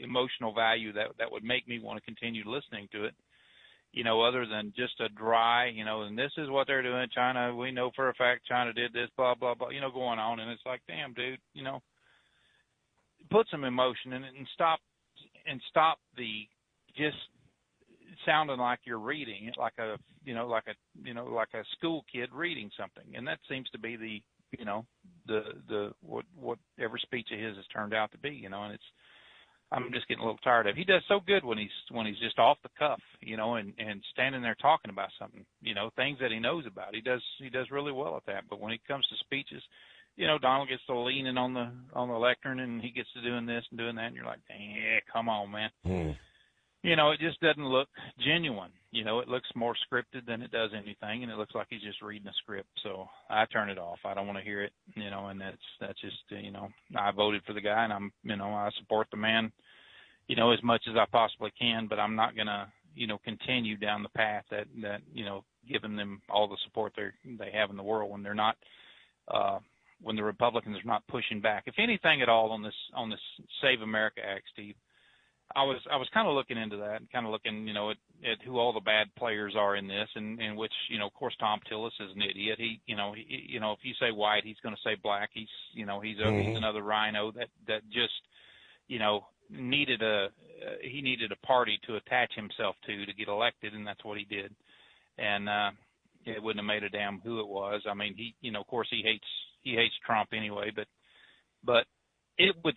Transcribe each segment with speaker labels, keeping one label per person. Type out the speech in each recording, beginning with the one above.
Speaker 1: emotional value that would make me want to continue listening to it, other than just a dry, and this is what they're doing. China, we know for a fact China did this, blah, blah, blah, going on. And it's like, damn, dude, put some emotion in it and stop the just sounding like you're reading it like a school kid reading something. And that seems to be the whatever speech of his has turned out to be, and I'm just getting a little tired of it. He does so good when he's just off the cuff, and standing there talking about something, things that he knows about. He does really well at that. But when it comes to speeches, Donald gets to leaning on the lectern, and he gets to doing this and doing that, and you're like, yeah, come on, man. It just doesn't look genuine. It looks more scripted than it does anything, and it looks like he's just reading a script. So I turn it off. I don't want to hear it, and that's just, I voted for the guy, and I support the man, as much as I possibly can, but I'm not going to, continue down the path that giving them all the support they have in the world when they're not, when the Republicans are not pushing back. If anything at all on this Save America Act, Steve, I was kind of looking into that and kind of looking, at who all the bad players are in this, and in which, of course, Tom Tillis is an idiot. He, if you say white, he's going to say black. He's another rhino that just, needed a party to attach himself to get elected, and that's what he did. And it wouldn't have made a damn who it was. I mean, he, of course, he hates Trump anyway, but it would,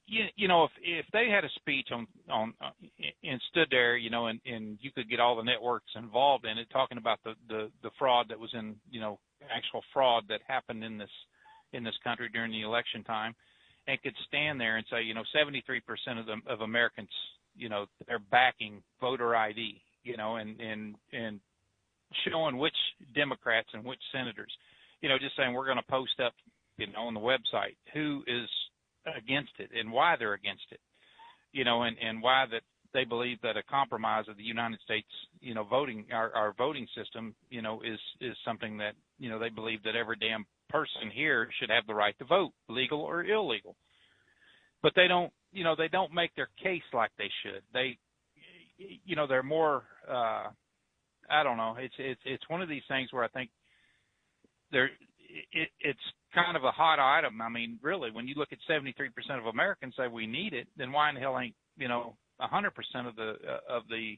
Speaker 1: if they had a speech on and stood there, and you could get all the networks involved in it, talking about the fraud that was in, actual fraud that happened in this country during the election time, and could stand there and say, 73% of Americans, they're backing voter ID, and showing which Democrats and which senators, just saying we're going to post up, on the website who is against it and why they're against it, and why that they believe that a compromise of the United States, voting, our voting system, is something that, they believe that every damn person here should have the right to vote, legal or illegal. But they don't make their case like they should. They, they're more, I don't know. It's one of these things where I think it's kind of a hot item. I mean, really, when you look at 73% of Americans say we need it, then why in the hell ain't 100% of the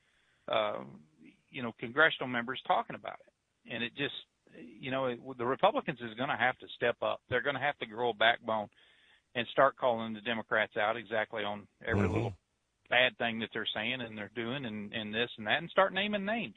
Speaker 1: congressional members talking about it? And it just, the Republicans is going to have to step up. They're going to have to grow a backbone and start calling the Democrats out exactly on every little bad thing that they're saying and they're doing and this and that, and start naming names.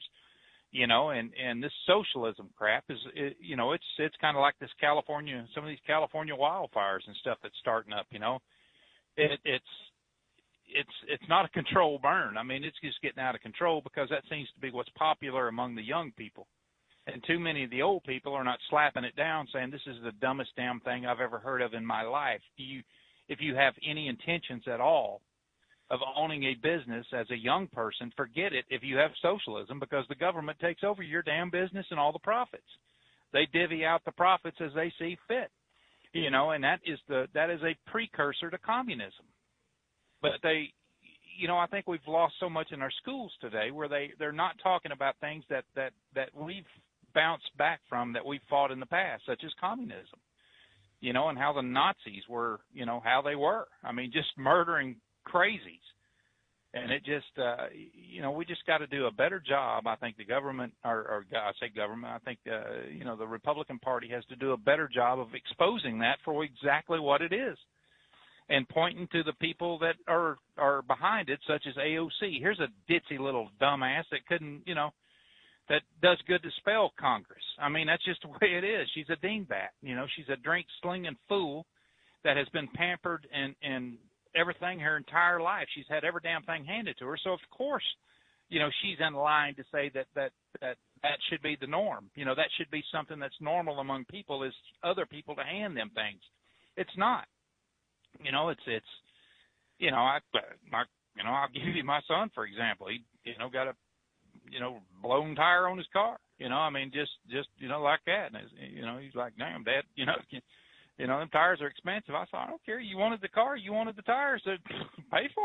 Speaker 1: And this socialism crap is, it's kind of like this California, some of these California wildfires and stuff that's starting up. It's not a controlled burn. I mean, it's just getting out of control because that seems to be what's popular among the young people. And too many of the old people are not slapping it down saying this is the dumbest damn thing I've ever heard of in my life. If you have any intentions at all of owning a business as a young person, forget it if you have socialism, because the government takes over your damn business and all the profits. They divvy out the profits as they see fit, and that is a precursor to communism. But they, I think we've lost so much in our schools today where they're not talking about things that we've bounced back from, that we fought in the past, such as communism, and how the Nazis were, how they were. I mean, just murdering crazies. And it just, we just got to do a better job. I think the government, or I say government, I think, the Republican Party has to do a better job of exposing that for exactly what it is and pointing to the people that are behind it, such as AOC. Here's a ditzy little dumbass that couldn't, that does good to spell Congress. I mean, that's just the way it is. She's a dingbat. She's a drink-slinging fool that has been pampered and everything her entire life. She's had every damn thing handed to her. So, of course, she's in line to say that should be the norm. That should be something that's normal among people, is other people to hand them things. It's not. I'll give you my son, for example. He, got a, blown tire on his car. I mean, just like that. And, he's like, damn, Dad, them tires are expensive. I said, I don't care. You wanted the car, you wanted the tires, so pay for it.